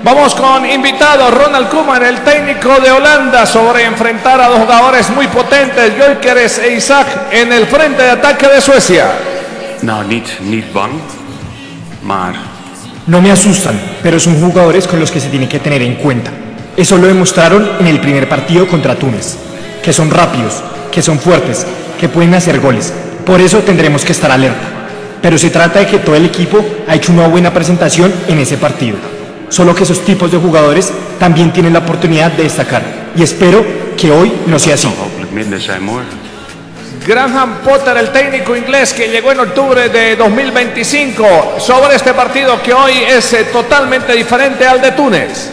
Vamos con invitado Ronald Koeman, el técnico de Holanda, sobre enfrentar a dos jugadores muy potentes, Gyökeres e Isaac, en el frente de ataque de Suecia. Nou, niet bang, maar... No me asustan, pero son jugadores con los que se tiene que tener en cuenta. Eso lo demostraron en el primer partido contra Túnez, que son rápidos, que son fuertes, que pueden hacer goles. Por eso tendremos que estar alerta. Pero se trata de que todo el equipo ha hecho una buena presentación en ese partido. Solo que esos tipos de jugadores también tienen la oportunidad de destacar. Y espero que hoy no sea así. Graham Potter, el técnico inglés que llegó en octubre de 2025, sobre este partido que hoy es totalmente diferente al de Túnez.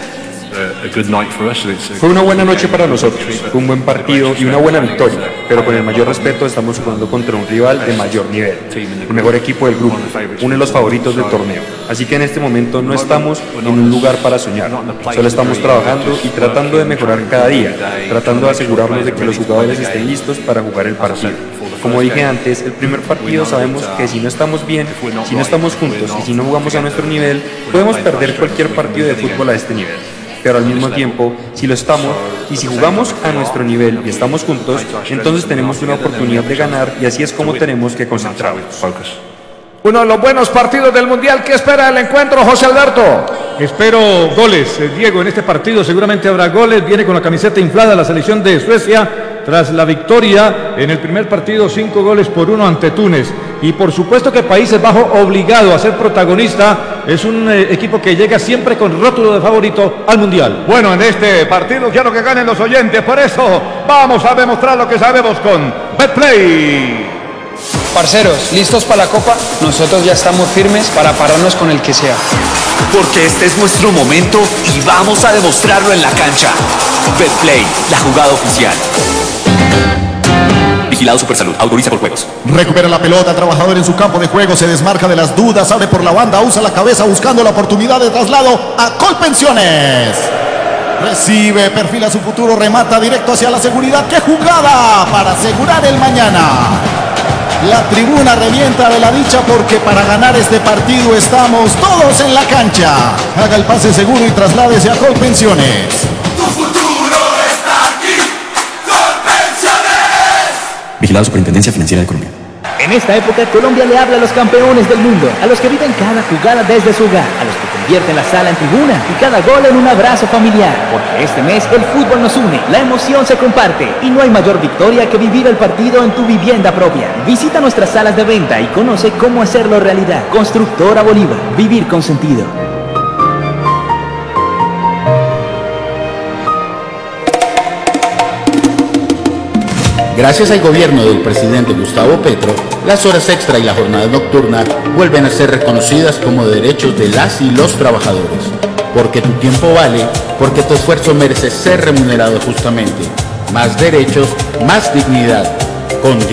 Fue una buena noche para nosotros, fue un buen partido y una buena victoria, pero con el mayor respeto estamos jugando contra un rival de mayor nivel, el mejor equipo del grupo, uno de los favoritos del torneo. Así que en este momento no estamos en un lugar para soñar, solo estamos trabajando y tratando de mejorar cada día, tratando de asegurarnos de que los jugadores estén listos para jugar el partido. Como dije antes, el primer partido sabemos que si no estamos bien, si no estamos juntos y si no jugamos a nuestro nivel, podemos perder cualquier partido de fútbol a este nivel. Pero al mismo tiempo, si lo estamos y si jugamos a nuestro nivel y estamos juntos, entonces tenemos una oportunidad de ganar y así es como tenemos que concentrarnos. Uno de los buenos partidos del Mundial. ¿Qué espera el encuentro, José Alberto? Espero goles, Diego, en este partido seguramente habrá goles. Viene con la camiseta inflada la selección de Suecia tras la victoria en el primer partido 5-1 ante Túnez. Y por supuesto que Países Bajos, obligado a ser protagonista, es un equipo que llega siempre con rótulo de favorito al Mundial. Bueno, en este partido quiero que ganen los oyentes, por eso vamos a demostrar lo que sabemos con Betplay. Parceros, ¿listos para la Copa? Nosotros ya estamos firmes para pararnos con el que sea. Porque este es nuestro momento y vamos a demostrarlo en la cancha. Betplay, la jugada oficial. Vigilado Supersalud, autoriza por juegos. Recupera la pelota, trabajador en su campo de juego, se desmarca de las dudas, abre por la banda, usa la cabeza buscando la oportunidad de traslado a Colpensiones. Recibe, perfila su futuro, remata directo hacia la seguridad. ¡Qué jugada para asegurar el mañana! La tribuna revienta de la dicha porque para ganar este partido estamos todos en la cancha. Haga el pase seguro y trasládese a Colpensiones. Tu futuro está aquí. Colpensiones. Vigilado Superintendencia Financiera de Colombia. En esta época, Colombia le habla a los campeones del mundo, a los que viven cada jugada desde su hogar, a los que convierten la sala en tribuna y cada gol en un abrazo familiar. Porque este mes el fútbol nos une, la emoción se comparte y no hay mayor victoria que vivir el partido en tu vivienda propia. Visita nuestras salas de venta y conoce cómo hacerlo realidad. Constructora Bolívar, vivir con sentido. Gracias al gobierno del presidente Gustavo Petro, las horas extra y la jornada nocturna vuelven a ser reconocidas como derechos de las y los trabajadores. Porque tu tiempo vale, porque tu esfuerzo merece ser remunerado justamente. Más derechos, más dignidad. Con